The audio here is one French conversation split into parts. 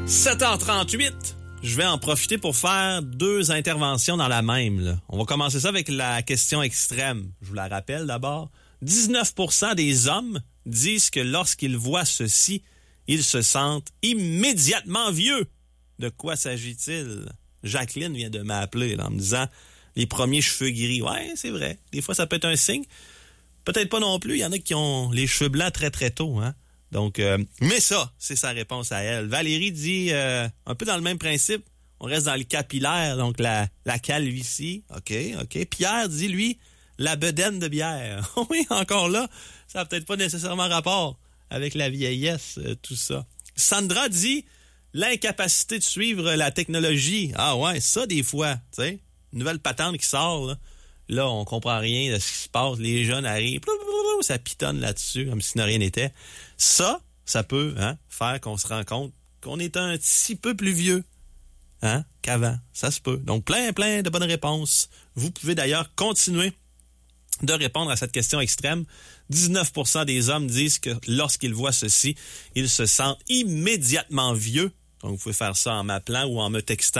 7h38, je vais en profiter pour faire 2 interventions dans la même. Là. On va commencer ça avec la question extrême. Je vous la rappelle d'abord. 19% des hommes disent que lorsqu'ils voient ceci, ils se sentent immédiatement vieux. De quoi s'agit-il? Jacqueline vient de m'appeler là, en me disant les premiers cheveux gris. Ouais, c'est vrai. Des fois, ça peut être un signe. Peut-être pas non plus. Il y en a qui ont les cheveux blancs très, très tôt, hein? Donc, mais ça, c'est sa réponse à elle. Valérie dit, un peu dans le même principe, on reste dans le capillaire, donc la calvitie. OK. Pierre dit, lui, la bedaine de bière. Oui, encore là, ça n'a peut-être pas nécessairement rapport avec la vieillesse, tout ça. Sandra dit, l'incapacité de suivre la technologie. Ah ouais, ça des fois, tu sais, une nouvelle patente qui sort, là, on comprend rien de ce qui se passe. Les jeunes arrivent, ça pitonne là-dessus, comme si rien n'était. Ça peut faire qu'on se rend compte qu'on est un petit peu plus vieux qu'avant. Ça se peut. Donc, plein de bonnes réponses. Vous pouvez d'ailleurs continuer de répondre à cette question extrême. 19% des hommes disent que lorsqu'ils voient ceci, ils se sentent immédiatement vieux. Donc, vous pouvez faire ça en m'appelant ou en me textant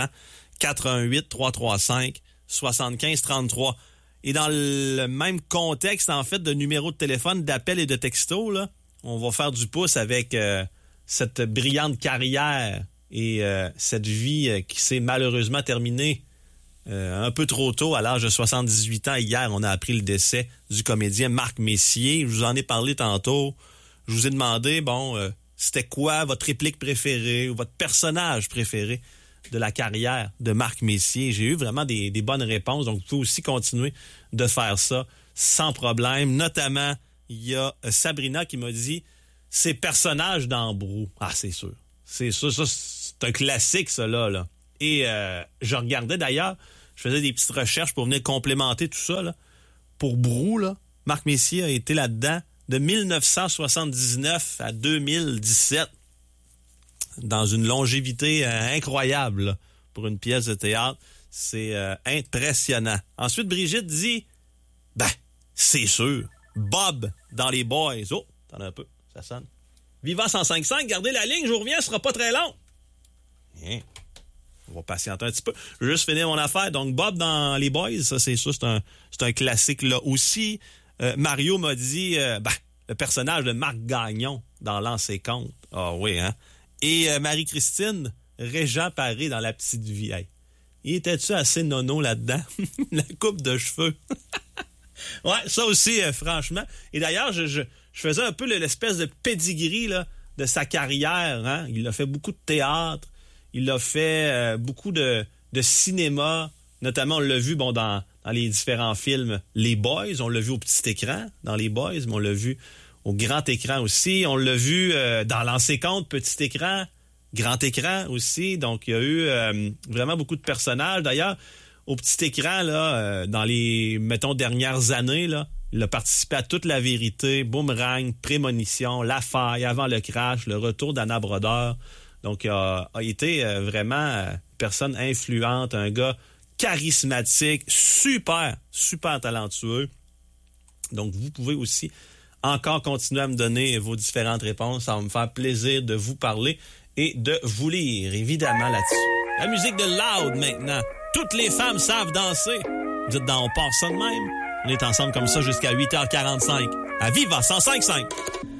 418-335-7533. Et dans le même contexte, en fait, de numéro de téléphone, d'appel et de texto, là, on va faire du pouce avec cette brillante carrière et cette vie qui s'est malheureusement terminée un peu trop tôt, à l'âge de 78 ans. Hier, on a appris le décès du comédien Marc Messier. Je vous en ai parlé tantôt. Je vous ai demandé, c'était quoi votre réplique préférée ou votre personnage préféré de la carrière de Marc Messier. J'ai eu vraiment des bonnes réponses, donc vous pouvez aussi continuer de faire ça sans problème. Notamment, il y a Sabrina qui m'a dit « Ces personnages dans Brou ». Ah, c'est sûr. C'est sûr, ça, c'est un classique, ça, là. Et je regardais d'ailleurs, je faisais des petites recherches pour venir complémenter tout ça, là. Pour Brou, là, Marc Messier a été là-dedans de 1979 à 2017. Dans une longévité incroyable là, pour une pièce de théâtre. C'est impressionnant. Ensuite, Brigitte dit, c'est sûr, Bob dans Les Boys. Oh, attendez un peu, ça sonne. Vivant 105.5, gardez la ligne, je vous reviens, ce sera pas très long. Bien. On va patienter un petit peu. Je vais juste finir mon affaire. Donc, Bob dans Les Boys, ça, c'est sûr, c'est un classique là aussi. Mario m'a dit, le personnage de Marc Gagnon dans L'An et Compte. Ah oui, hein? Et Marie-Christine, Régent Paré dans La Petite Vie. Hey, il était-tu assez nono là-dedans? La coupe de cheveux. Ouais, ça aussi, franchement. Et d'ailleurs, je faisais un peu l'espèce de pedigree là, de sa carrière. Hein? Il a fait beaucoup de théâtre. Il a fait beaucoup de cinéma. Notamment, on l'a vu dans les différents films Les Boys. On l'a vu au petit écran dans Les Boys, mais on l'a vu au grand écran aussi. On l'a vu dans L'An et Compte, petit écran, grand écran aussi. Donc, il y a eu vraiment beaucoup de personnages. D'ailleurs, au petit écran, là, dans les, mettons, dernières années, là, il a participé à Toute la vérité, Boomerang, Prémonition, La Faille, Avant le crash, Le retour d'Anna Brodeur. Donc, il a été vraiment une personne influente, un gars charismatique, super talentueux. Donc, vous pouvez aussi encore continuer à me donner vos différentes réponses. Ça va me faire plaisir de vous parler et de vous lire, évidemment, là-dessus. La musique de Loud, maintenant. Toutes les femmes savent danser. Vous êtes dans On part ça de même. On est ensemble comme ça jusqu'à 8h45. À Viva 105.5.